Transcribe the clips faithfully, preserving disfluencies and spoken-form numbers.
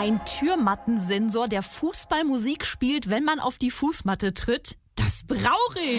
Ein Türmattensensor, der Fußballmusik spielt, wenn man auf die Fußmatte tritt. Das brauche ich.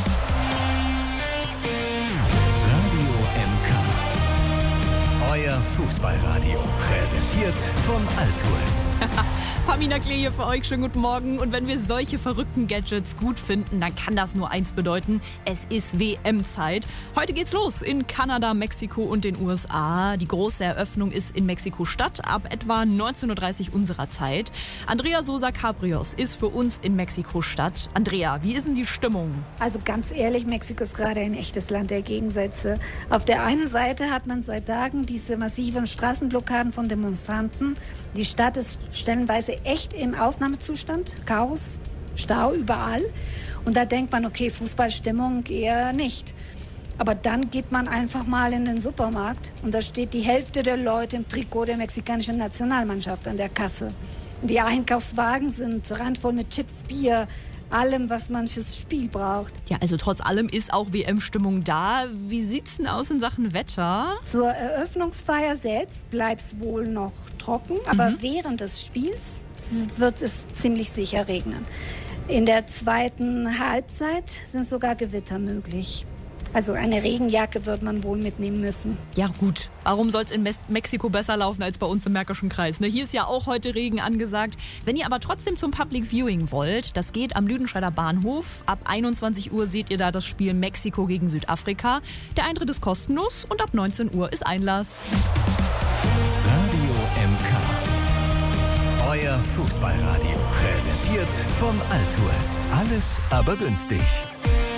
Radio M K. Euer Fußballradio. Präsentiert von Altues. Pamina Klee hier für euch. Schönen guten Morgen. Und wenn wir solche verrückten Gadgets gut finden, dann kann das nur eins bedeuten. Es ist W M-Zeit. Heute geht's los in Kanada, Mexiko und den U S A. Die große Eröffnung ist in Mexiko-Stadt ab etwa neunzehn Uhr dreißig unserer Zeit. Andrea Sosa Cabrios ist für uns in Mexiko-Stadt. Andrea, wie ist denn die Stimmung? Also ganz ehrlich, Mexiko ist gerade ein echtes Land der Gegensätze. Auf der einen Seite hat man seit Tagen diese massiven Straßenblockaden von Demonstranten. Die Stadt ist stellenweise echt im Ausnahmezustand. Chaos, Stau überall. Und da denkt man, okay, Fußballstimmung eher nicht. Aber dann geht man einfach mal in den Supermarkt und da steht die Hälfte der Leute im Trikot der mexikanischen Nationalmannschaft an der Kasse. Die Einkaufswagen sind randvoll mit Chips, Bier, allem, was man fürs Spiel braucht. Ja, also trotz allem ist auch W M-Stimmung da. Wie sieht's denn aus in Sachen Wetter? Zur Eröffnungsfeier selbst bleibt es wohl noch trocken, aber mhm. während des Spiels wird es ziemlich sicher regnen. In der zweiten Halbzeit sind sogar Gewitter möglich. Also eine Regenjacke wird man wohl mitnehmen müssen. Ja gut, warum soll es in Mes- Mexiko besser laufen als bei uns im Märkischen Kreis? Ne? Hier ist ja auch heute Regen angesagt. Wenn ihr aber trotzdem zum Public Viewing wollt, das geht am Lüdenscheider Bahnhof. Ab einundzwanzig Uhr seht ihr da das Spiel Mexiko gegen Südafrika. Der Eintritt ist kostenlos und ab neunzehn Uhr ist Einlass. Radio M K. Euer Fußballradio. Präsentiert von Altues. Alles aber günstig.